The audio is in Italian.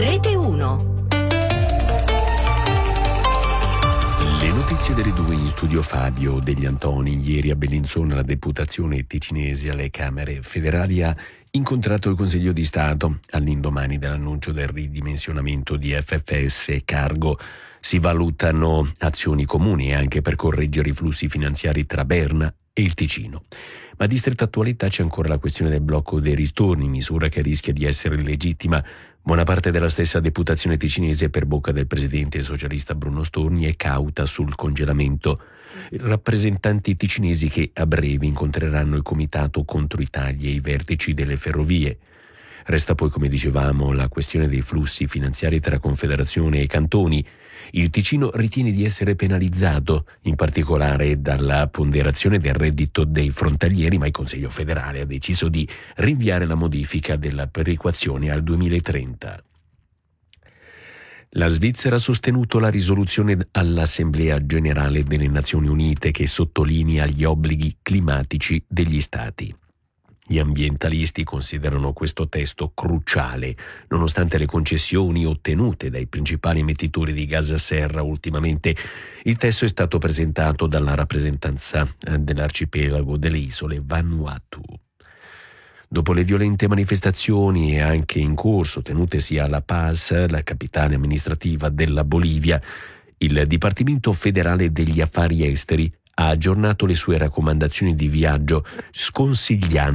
Rete 1. Le notizie delle 2 in studio Fabio degli Antoni. Ieri a Bellinzona la deputazione ticinese alle Camere federali ha incontrato il Consiglio di Stato all'indomani dell'annuncio del ridimensionamento di FFS e Cargo. Si valutano azioni comuni anche per correggere i flussi finanziari tra Berna e il Ticino. Ma di stretta attualità c'è ancora la questione del blocco dei ristorni, misura che rischia di essere illegittima. Buona parte della stessa deputazione ticinese, per bocca del presidente socialista Bruno Storni, è cauta sul congelamento. Rappresentanti ticinesi che a breve incontreranno il comitato contro i tagli e i vertici delle ferrovie. Resta poi, come dicevamo, la questione dei flussi finanziari tra Confederazione e cantoni. Il Ticino ritiene di essere penalizzato, in particolare dalla ponderazione del reddito dei frontalieri, ma il Consiglio federale ha deciso di rinviare la modifica della perequazione al 2030. La Svizzera ha sostenuto la risoluzione all'Assemblea Generale delle Nazioni Unite che sottolinea gli obblighi climatici degli Stati. Gli ambientalisti considerano questo testo cruciale, nonostante le concessioni ottenute dai principali emettitori di gas serra ultimamente. Il testo è stato presentato dalla rappresentanza dell'arcipelago delle isole Vanuatu. Dopo le violente manifestazioni anche in corso tenutesi a La Paz, la capitale amministrativa della Bolivia, il Dipartimento federale degli affari esteri ha aggiornato le sue raccomandazioni di viaggio, sconsigliando